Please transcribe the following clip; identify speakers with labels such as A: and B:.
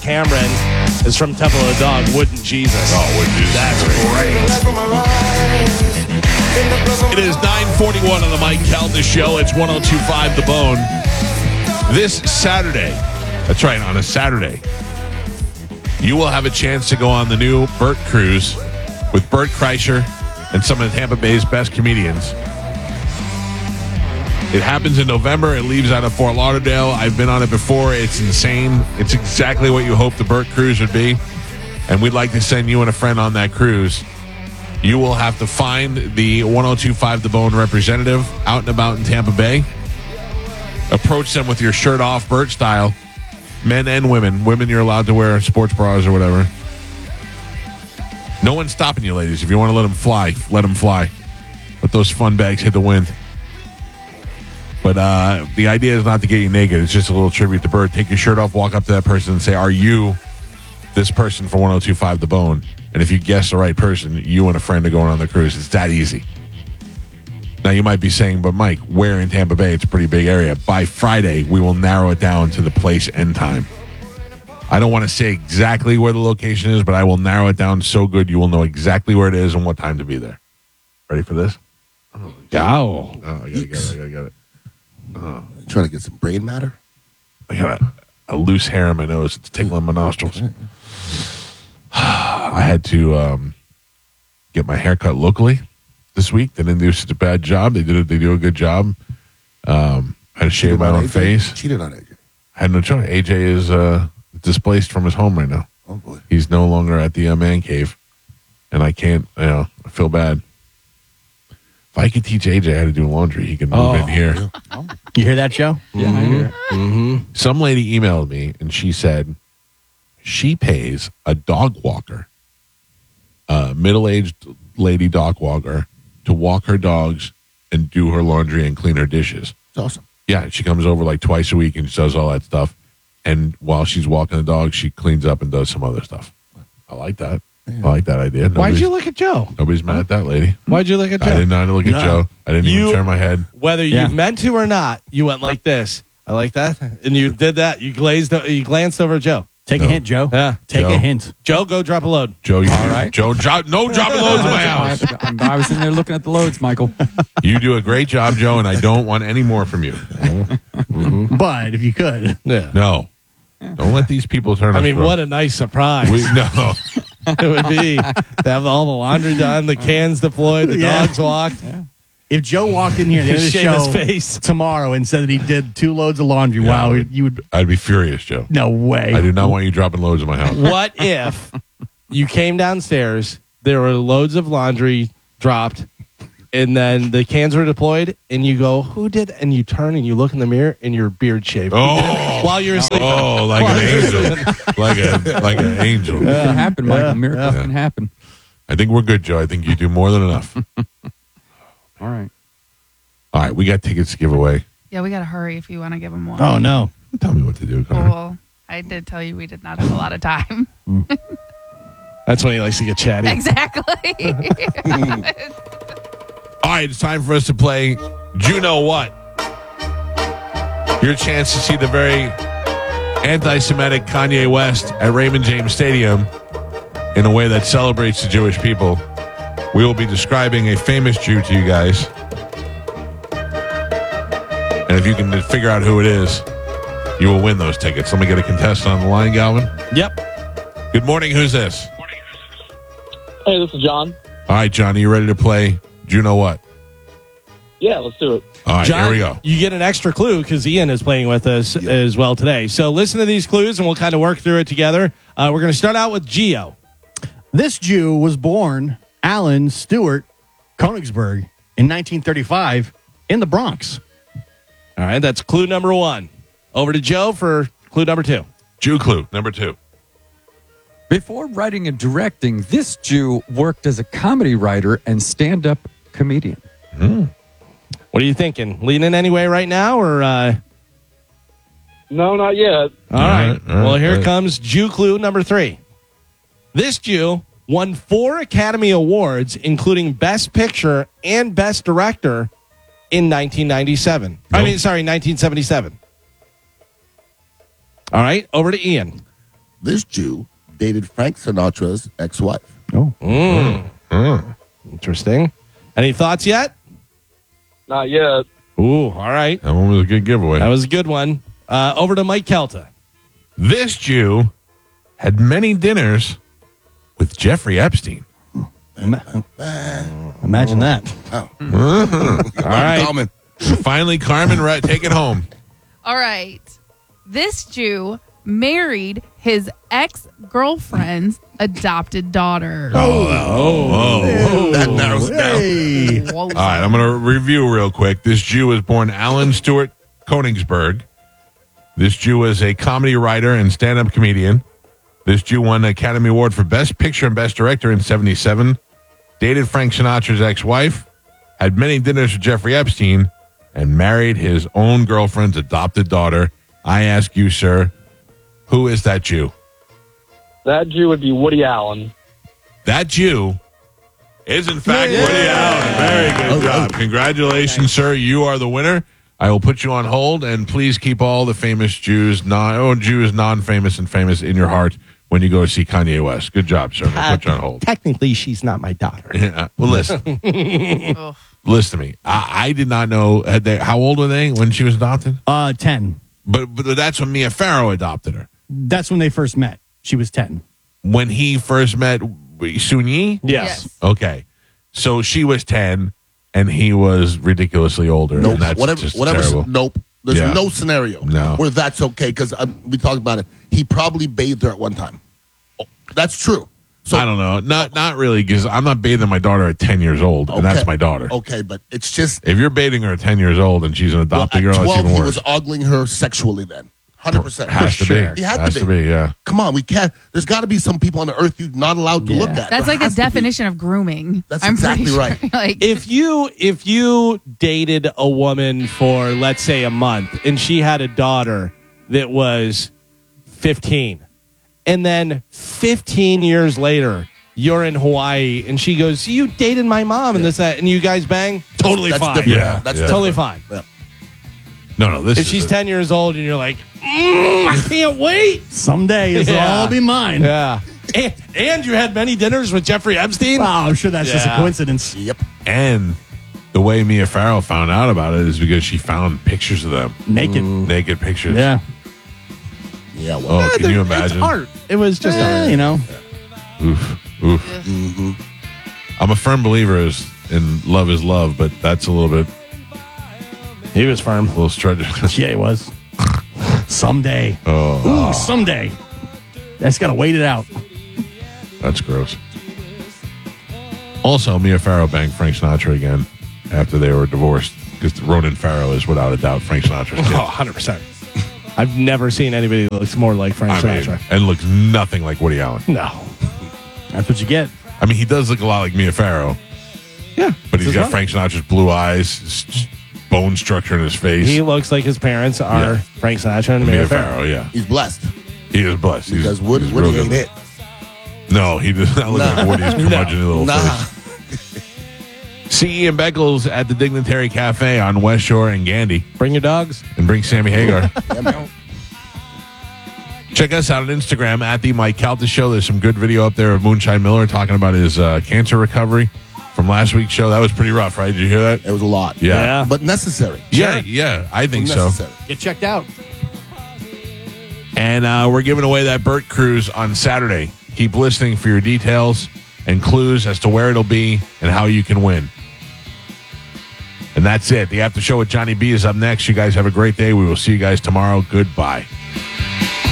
A: Cameron is from Temple of the Dog, Wooden Jesus.
B: Oh, Wooden Jesus.
A: That's great. It is 9:41 on the Mike Calda Show. It's 102.5 The Bone. This Saturday, that's right, on a Saturday, you will have a chance to go on the new Bert Cruise with Bert Kreischer and some of Tampa Bay's best comedians. It happens in November. It leaves out of Fort Lauderdale. I've been on it before. It's insane. It's exactly what you hope the Bert Cruise would be. And we'd like to send you and a friend on that cruise. You will have to find the 102.5 The Bone representative out and about in Tampa Bay. Approach them with your shirt off, Bert style. Men and women. Women, you're allowed to wear sports bras or whatever. No one's stopping you, ladies. If you want to let them fly, let them fly. Let those fun bags hit the wind. But the idea is not to get you naked. It's just a little tribute to Bert. Take your shirt off, walk up to that person and say, are you this person for 102.5 The Bone? And if you guess the right person, you and a friend are going on the cruise. It's that easy. Now, you might be saying, but Mike, where in Tampa Bay? It's a pretty big area. By Friday, we will narrow it down to the place and time. I don't want to say exactly where the location is, but I will narrow it down so good you will know exactly where it is and what time to be there. Ready for this?
B: Oh,
A: I
B: gotta get it.
C: Trying to get some brain matter?
A: I got a loose hair in my nose. It's tickling my nostrils. I had to get my hair cut locally this week. They didn't do such a bad job. They do a good job. I had to shave my own face.
C: Cheated on AJ.
A: I had no choice. AJ is displaced from his home right now.
C: Oh, boy.
A: He's no longer at the man cave. And I can't, I feel bad. If I could teach AJ how to do laundry, he could move in here.
D: Yeah. You hear that, Joe?
B: Yeah, I hear it.
A: Mm-hmm. Some lady emailed me, and she said she pays a dog walker, a middle-aged lady dog walker, to walk her dogs and do her laundry and clean her dishes.
C: It's awesome.
A: Yeah, she comes over like twice a week and she does all that stuff. And while she's walking the dog, she cleans up and does some other stuff. I like that.
C: Yeah.
A: I like that idea. Nobody's,
D: Why'd you look at Joe?
A: Nobody's mad at that lady.
D: Why'd you look at Joe?
A: I did not look at Joe. I didn't even turn my head.
D: Whether you meant to or not, you went like this. I like that. And you did that. You glanced over at Joe.
E: Take a hint, Joe.
D: Yeah.
E: Take
A: Joe.
E: a hint.
D: Joe, go drop a load.
A: Joe, you
B: All right.
A: Joe, no dropping loads in my house.
B: I was in there looking at the loads, Michael.
A: You do a great job, Joe, and I don't want any more from you.
E: But if you could.
D: Yeah.
A: No. Don't let these people turn
D: I
A: us
D: mean,
A: wrong.
D: what a nice surprise
A: No.
D: it would be to have all the laundry done, the cans deployed, the
E: Yeah.
D: dogs walked.
E: If Joe walked in here at the end of the
D: Shave his
E: show
D: face.
E: tomorrow and said that he did 2 loads of laundry, wow, you would.
A: I'd be furious, Joe.
E: No way.
A: I do not want you dropping loads in my house.
D: What if you came downstairs, there were loads of laundry dropped, and then the cans were deployed, and you go, who did? And you turn and you look in the mirror, and your beard shaved.
A: Oh.
D: While you're asleep.
A: Oh, like an angel. like an angel.
B: It can happen, Michael. Miracles can happen.
A: I think we're good, Joe. I think you do more than enough.
B: All right.
A: All right, we got tickets to give away.
F: Yeah, we got to hurry if you want to give them one.
E: Oh, no.
A: Tell me what to do, Connor.
F: Well, I did tell you we did not have a lot of time.
D: That's when he likes to get chatty.
F: Exactly.
A: All right, it's time for us to play Do You Know What? Your chance to see the very anti-Semitic Kanye West at Raymond James Stadium in a way that celebrates the Jewish people. We will be describing a famous Jew to you guys. And if you can figure out who it is, you will win those tickets. Let me get a contestant on the line, Galvin.
D: Yep.
A: Good morning. Who's this?
G: Hey, this is John.
A: All right, John, are you ready to play Do You Know What?
G: Yeah, let's do it.
A: All right,
D: John,
A: here we go.
D: You get an extra clue because Ian is playing with us as well today. So listen to these clues, and we'll kind of work through it together. We're going to start out with Gio.
E: This Jew was born Alan Stewart Konigsberg in 1935 in the Bronx.
D: All right, that's clue number 1. Over to Joe for clue number 2.
A: Jew clue number 2.
B: Before writing and directing, this Jew worked as a comedy writer and stand-up comedian.
D: What are you thinking? Leaning any way right now, or?
G: No, not yet.
D: All right. Well, here
A: right.
D: comes Jew clue number 3. This Jew won 4 Academy Awards, including Best Picture and Best Director in 1997.
A: Nope.
D: 1977. All right, over to Ian.
C: This Jew dated Frank Sinatra's ex-wife.
D: Interesting. Any thoughts yet?
G: Not yet.
D: Ooh, all right.
A: That one was a good giveaway.
D: That was a good one. Over to Mike Kelta.
A: This Jew had many dinners with Jeffrey Epstein.
E: Imagine that.
C: Oh.
D: All right.
C: Common.
A: Finally, Carmen, take it home.
F: All right. This Jew married his ex-girlfriend's adopted daughter.
C: That narrows it down.
E: Hey.
F: Whoa.
A: All right, I'm going to review real quick. This Jew was born Alan Stewart Koenigsberg. This Jew was a comedy writer and stand-up comedian. This Jew won the Academy Award for Best Picture and Best Director in 1977. Dated Frank Sinatra's ex-wife. Had many dinners with Jeffrey Epstein. And married his own girlfriend's adopted daughter. I ask you, sir, who is that Jew?
G: That Jew would be Woody Allen.
A: That Jew is, in fact, Woody Allen. Very good job. Congratulations, sir. You are the winner. I will put you on hold, and please keep all the famous Jews, non-famous, and famous in your heart when you go to see Kanye West. Good job, sir. I'll put you on hold.
D: Technically, she's not my daughter.
A: Yeah. Well, listen.
F: Ugh.
A: Listen to me. I did not know. How old were they when she was adopted?
E: 10.
A: But that's when Mia Farrow adopted her.
E: That's when they first met. She was 10.
A: When he first met Sun Yi?
D: Yes.
A: Okay. So she was 10, and he was ridiculously older.
C: Nope.
A: And that's just terrible.
C: Nope. There's
A: Yeah.
C: no scenario where that's okay because we talked about it. He probably bathed her at one time. That's true. So
A: I don't know. Not really, because I'm not bathing my daughter at 10 years old, and that's my daughter.
C: Okay, but it's just
A: If you're bathing her at 10 years old and she's an adopted
C: at
A: girl,
C: 12,
A: it's even
C: he
A: worse.
C: was ogling her sexually then. 100%.
A: Has to be.
C: He had
A: Has
C: to be.
A: yeah.
C: Come on, we can't. There's got to be some people on the earth you're not allowed to look at.
F: That's
C: There
F: like the
C: has to be.
F: definition of grooming.
C: That's
F: I'm pretty
C: exactly
F: sure. Like,
D: If you dated a woman for, let's say, a month, and she had a daughter that was 15, and then 15 years later, you're in Hawaii, and she goes, "You dated my mom," and this, and you guys bang, totally
C: That's
D: fine.
C: different.
A: Yeah,
C: That's
A: yeah.
D: Totally
C: different.
D: fine.
C: Yeah.
A: No, this
D: If
A: is
D: she's 10 years old, and you're like, I can't wait.
E: Someday it'll
D: Yeah.
E: all be mine.
D: Yeah. And you had many dinners with Jeffrey Epstein?
E: Oh, I'm sure that's just a
D: Yeah.
E: coincidence.
C: Yep.
A: And the way Mia Farrow found out about it is because she found pictures of them.
E: Naked.
A: Naked pictures.
E: Yeah.
C: Yeah. Well,
A: Oh, can you imagine?
D: It's art. It was just art.
E: You know.
A: Oof. I'm a firm believer in love is love, but that's a little bit,
D: He was firm.
A: a little stretch.
E: Yeah, it was. Someday.
A: Oh,
E: Ooh, someday. That's got to wait it out.
A: that's gross. Also, Mia Farrow banged Frank Sinatra again after they were divorced because Ronan Farrow is without a doubt Frank Sinatra's kid.
D: Oh, 100%. I've never seen anybody that looks more like Frank
A: I mean,
D: Sinatra.
A: and looks nothing like Woody Allen.
D: No.
E: That's what you get.
A: I mean, he does look a lot like Mia Farrow,
D: Yeah.
A: but he's
D: This is
A: got
D: right.
A: Frank Sinatra's blue eyes, bone structure in his face.
D: He looks like his parents are
A: Yeah.
D: Frank Sinatra and
A: Mia
D: Mia
A: Farrow,
D: Farrow.
A: yeah.
C: he's blessed
A: He is blessed. He's-
C: because Woody
A: he's real
C: ain't
A: good.
C: it.
A: No, he does not look
C: Nah.
A: like Woody's curmudgeon little
C: Nah.
A: face. CE and Beckles at the Dignitary Cafe on West Shore and Gandy.
D: Bring your dogs.
A: And bring Sammy Hagar.
C: Yeah, man.
A: Check us out on Instagram at the Mike Calta Show. There's some good video up there of Moonshine Miller talking about his cancer recovery from last week's show. That was pretty rough, right? Did you hear that?
C: It was a lot.
A: Yeah.
C: But necessary.
A: Yeah, I think so.
C: Necessary.
E: Get checked out.
A: And we're giving away that Burt Cruise on Saturday. Keep listening for your details and clues as to where it'll be and how you can win. And that's it. The After Show with Johnny B is up next. You guys have a great day. We will see you guys tomorrow. Goodbye.